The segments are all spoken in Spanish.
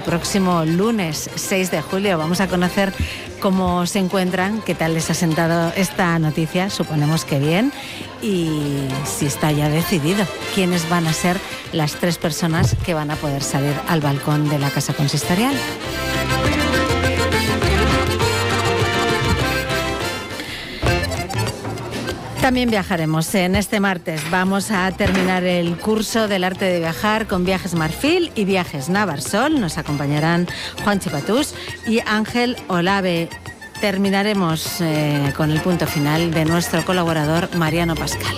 próximo lunes 6 de julio. Vamos a conocer cómo se encuentran, qué tal les ha sentado esta noticia, suponemos que bien, y si está ya decidido quiénes van a ser las 3 personas que van a poder salir al balcón de la Casa Consistorial. También viajaremos en este martes. Vamos a terminar el curso del arte de viajar con Viajes Marfil y Viajes Navarsol. Nos acompañarán Juan Chipatús y Ángel Olave. Terminaremos con el punto final de nuestro colaborador Mariano Pascal.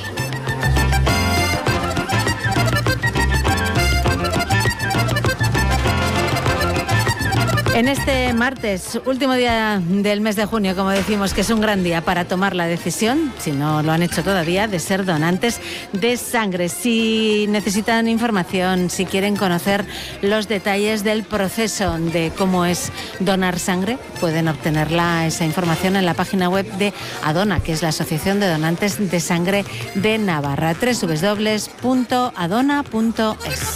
En este martes, último día del mes de junio, como decimos, que es un gran día para tomar la decisión, si no lo han hecho todavía, de ser donantes de sangre. Si necesitan información, si quieren conocer los detalles del proceso de cómo es donar sangre, pueden obtenerla, esa información, en la página web de Adona, que es la Asociación de Donantes de Sangre de Navarra, www.adona.es.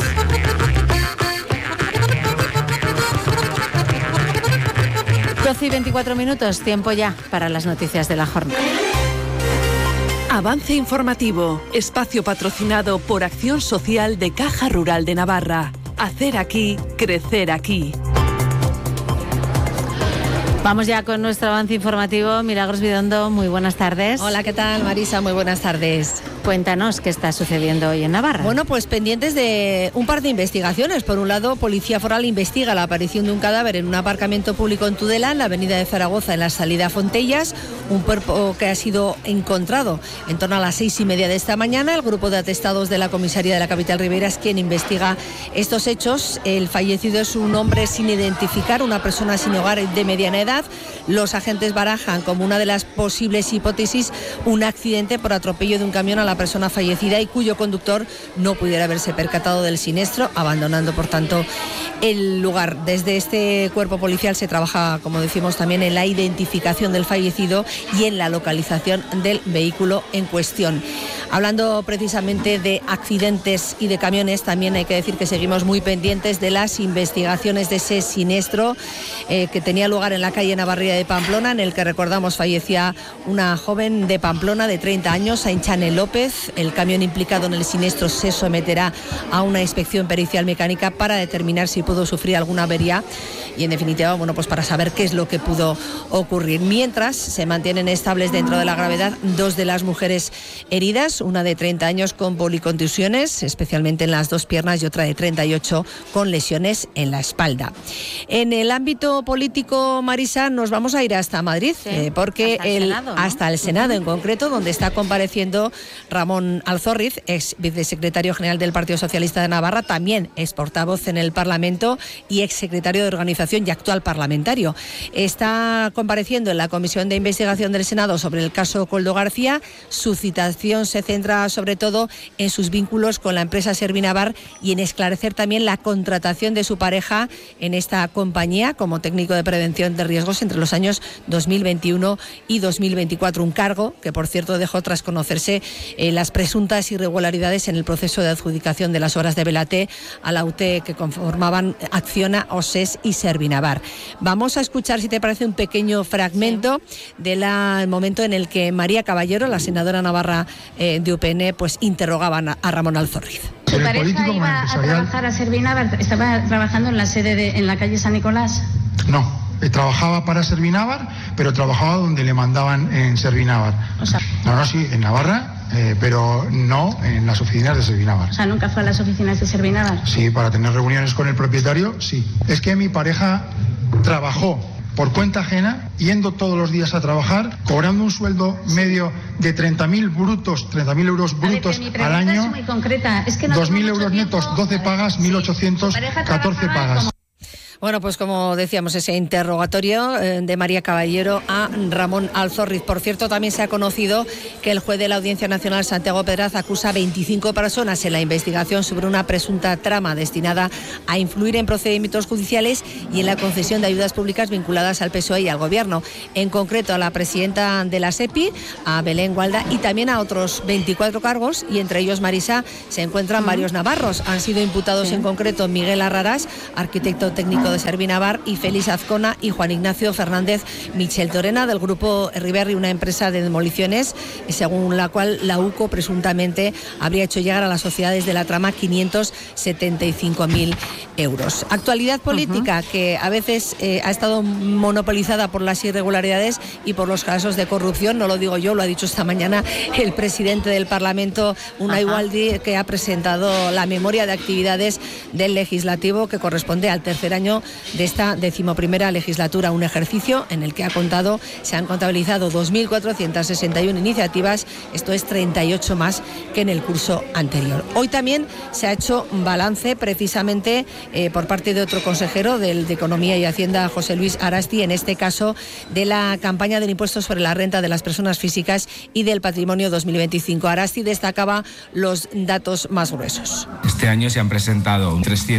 12 y 24 minutos, tiempo ya para las noticias de la jornada. Avance informativo, espacio patrocinado por Acción Social de Caja Rural de Navarra. Hacer aquí, crecer aquí. Vamos ya con nuestro avance informativo. Milagros Vidondo, muy buenas tardes. Hola, ¿qué tal, Marisa? Muy buenas tardes. Cuéntanos qué está sucediendo hoy en Navarra. Bueno, pues pendientes de un par de investigaciones. Por un lado, Policía Foral investiga la aparición de un cadáver en un aparcamiento público en Tudela, en la avenida de Zaragoza, en la salida a Fontellas. Un cuerpo que ha sido encontrado en torno a las 6:30 de esta mañana. El grupo de atestados de la comisaría de la capital Ribera es quien investiga estos hechos. El fallecido es un hombre sin identificar, una persona sin hogar de mediana edad. Los agentes barajan como una de las posibles hipótesis un accidente por atropello de un camión a la persona fallecida y cuyo conductor no pudiera haberse percatado del siniestro, abandonando por tanto el lugar. Desde este cuerpo policial se trabaja, como decimos, también en la identificación del fallecido y en la localización del vehículo en cuestión. Hablando precisamente de accidentes y de camiones, también hay que decir que seguimos muy pendientes de las investigaciones de ese siniestro que tenía lugar en la calle Navarría de Pamplona, en el que, recordamos, fallecía una joven de Pamplona de 30 años, Ainchane López. El camión implicado en el siniestro se someterá a una inspección pericial mecánica para determinar si pudo sufrir alguna avería y, en definitiva, bueno, pues para saber qué es lo que pudo ocurrir. Mientras, se mantienen estables dentro de la gravedad 2 de las mujeres heridas, una de 30 años con policontusiones, especialmente en las 2 piernas, y otra de 38 con lesiones en la espalda. En el ámbito político, Marisa, nos vamos a ir hasta Madrid, sí, porque hasta el Senado en concreto, donde está compareciendo Ramón Alzorriz, ex vicesecretario general del Partido Socialista de Navarra, también ex portavoz en el Parlamento y ex secretario de Organización y actual parlamentario. Está compareciendo en la Comisión de Investigación del Senado sobre el caso Koldo García. Su citación se centra sobre todo en sus vínculos con la empresa Servinavar y en esclarecer también la contratación de su pareja en esta compañía como técnico de prevención de riesgos entre los años 2021 y 2024, un cargo que, por cierto, dejó tras conocerse las presuntas irregularidades en el proceso de adjudicación de las obras de Velaté a la UTE que conformaban Acciona, OSES y Servinavar. Vamos a escuchar, si te parece, un pequeño fragmento del momento en el que María Caballero, la senadora navarra de UPN, pues interrogaban a Ramón Alzorriz. ¿Su pareja iba a trabajar a Servinavar? ¿Estaba trabajando en la sede en la calle San Nicolás? No. Trabajaba para Servinavar, pero trabajaba donde le mandaban en Servinavar. O sea, sí, en Navarra, pero no en las oficinas de Servinavar. O sea, ¿nunca fue a las oficinas de Servinavar? Sí, para tener reuniones con el propietario, sí. Es que mi pareja trabajó por cuenta ajena, yendo todos los días a trabajar, cobrando un sueldo medio de 30.000 euros brutos al año. Es muy concreta. Es que no 2.000 euros netos, 12 pagas, 1.800, 14 pagas. Bueno, pues como decíamos, ese interrogatorio de María Caballero a Ramón Alzorriz. Por cierto, también se ha conocido que el juez de la Audiencia Nacional, Santiago Pedraz, acusa a 25 personas en la investigación sobre una presunta trama destinada a influir en procedimientos judiciales y en la concesión de ayudas públicas vinculadas al PSOE y al Gobierno. En concreto, a la presidenta de la SEPI, a Belén Gualda, y también a otros 24 cargos, y entre ellos, Marisa, se encuentran varios navarros. Han sido imputados en concreto Miguel Arrarás, arquitecto técnico de Servinavar, y Félix Azcona y Juan Ignacio Fernández Michel Torena, del grupo Riberri, una empresa de demoliciones, según la cual la UCO presuntamente habría hecho llegar a las sociedades de la trama 575.000 euros. Actualidad política que a veces ha estado monopolizada por las irregularidades y por los casos de corrupción. No lo digo yo, lo ha dicho esta mañana el presidente del Parlamento, Unai Waldi, que ha presentado la memoria de actividades del Legislativo que corresponde al tercer año de esta 11ª legislatura, un ejercicio en el que se han contabilizado 2.461 iniciativas, esto es 38 más que en el curso anterior. Hoy también se ha hecho balance precisamente por parte de otro consejero de Economía y Hacienda, José Luis Arasti, en este caso de la campaña del impuesto sobre la renta de las personas físicas y del patrimonio 2025. Arasti destacaba los datos más gruesos. Este año se han presentado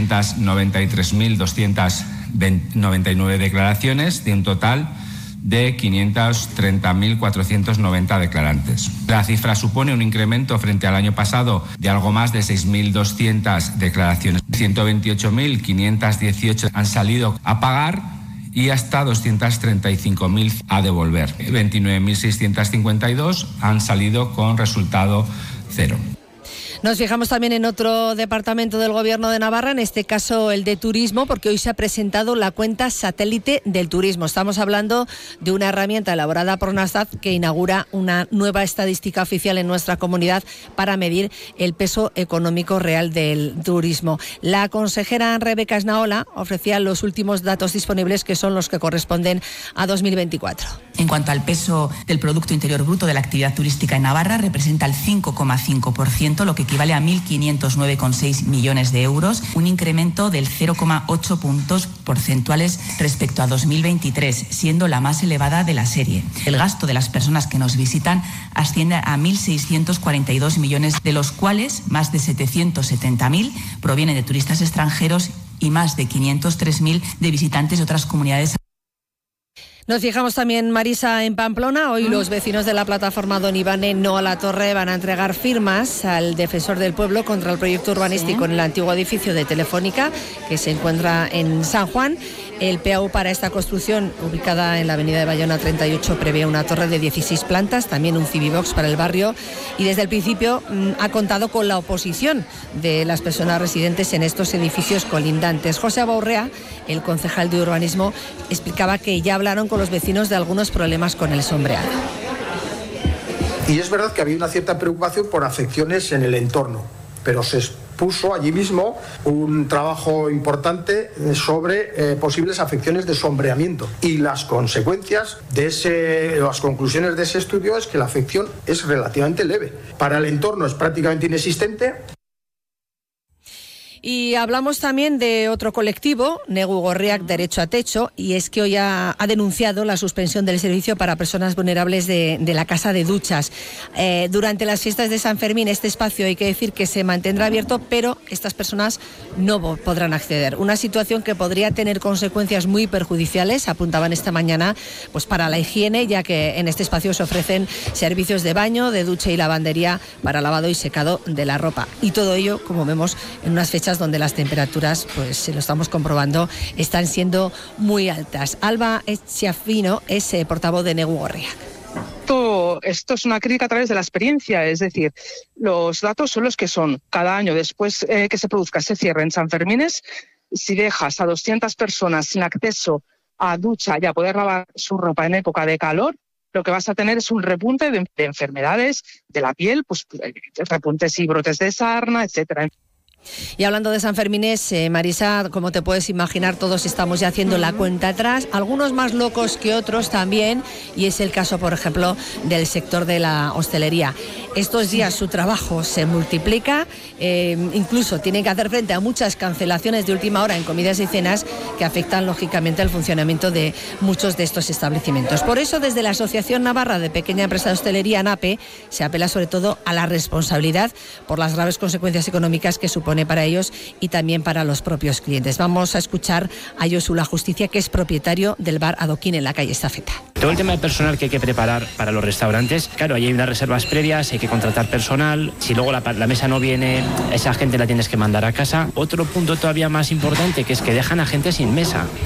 393.299 declaraciones de un total de 530.490 declarantes. La cifra supone un incremento frente al año pasado de algo más de 6.200 declaraciones. 128.518 han salido a pagar y hasta 235.000 a devolver. 29.652 han salido con resultado cero. Nos fijamos también en otro departamento del Gobierno de Navarra, en este caso el de Turismo, porque hoy se ha presentado la cuenta satélite del turismo. Estamos hablando de una herramienta elaborada por Nasdaq que inaugura una nueva estadística oficial en nuestra comunidad para medir el peso económico real del turismo. La consejera Rebeca Esnaola ofrecía los últimos datos disponibles, que son los que corresponden a 2024. En cuanto al peso del Producto Interior Bruto de la actividad turística en Navarra, representa el 5,5%, lo que equivale a 1.509,6 millones de euros, un incremento del 0,8 puntos porcentuales respecto a 2023, siendo la más elevada de la serie. El gasto de las personas que nos visitan asciende a 1.642 millones, de los cuales más de 770.000 provienen de turistas extranjeros y más de 503.000 de visitantes de otras comunidades. Nos fijamos también, Marisa, en Pamplona. Hoy los vecinos de la plataforma Don Ivane No a la Torre van a entregar firmas al defensor del pueblo contra el proyecto urbanístico en el antiguo edificio de Telefónica, que se encuentra en San Juan. El PAU para esta construcción, ubicada en la avenida de Bayona 38, prevé una torre de 16 plantas, también un Civibox para el barrio, y desde el principio ha contado con la oposición de las personas residentes en estos edificios colindantes. José Abaurrea, el concejal de urbanismo, explicaba que ya hablaron con los vecinos de algunos problemas con el sombreado. Y es verdad que había una cierta preocupación por afecciones en el entorno, pero se puso allí mismo un trabajo importante sobre posibles afecciones de sombreamiento, y las consecuencias de las conclusiones de ese estudio es que la afección es relativamente leve. Para el entorno es prácticamente inexistente. Y hablamos también de otro colectivo, Negu Gorriak Derecho a Techo, y es que hoy ha denunciado la suspensión del servicio para personas vulnerables de la casa de duchas. Durante las fiestas de San Fermín, este espacio hay que decir que se mantendrá abierto, pero estas personas no podrán acceder. Una situación que podría tener consecuencias muy perjudiciales, apuntaban esta mañana, pues para la higiene, ya que en este espacio se ofrecen servicios de baño, de ducha y lavandería para lavado y secado de la ropa. Y todo ello, como vemos, en unas fechas donde las temperaturas, pues se lo estamos comprobando, están siendo muy altas. Alba Echiafino es portavoz de Negu Gorriak. Esto es una crítica a través de la experiencia, es decir, los datos son los que son. Cada año después que se produzca ese cierre en San Fermines, si dejas a 200 personas sin acceso a ducha y a poder lavar su ropa en época de calor, lo que vas a tener es un repunte de enfermedades de la piel, pues repuntes y brotes de sarna, etcétera. Y hablando de San Fermines, Marisa, como te puedes imaginar, todos estamos ya haciendo la cuenta atrás, algunos más locos que otros también, y es el caso, por ejemplo, del sector de la hostelería. Estos días su trabajo se multiplica, incluso tienen que hacer frente a muchas cancelaciones de última hora en comidas y cenas que afectan lógicamente al funcionamiento de muchos de estos establecimientos. Por eso, desde la Asociación Navarra de Pequeña Empresa de Hostelería, ANAPE, se apela sobre todo a la responsabilidad por las graves consecuencias económicas que supone supone para ellos y también para los propios clientes. Vamos a escuchar a Josu La Justicia, que es propietario del bar Adoquín en la calle Estafeta. Todo el tema de personal que hay que preparar para los restaurantes, claro, ahí hay unas reservas previas, hay que contratar personal, si luego la mesa no viene, esa gente la tienes que mandar a casa. Otro punto todavía más importante, que es que dejan a gente sin mesa.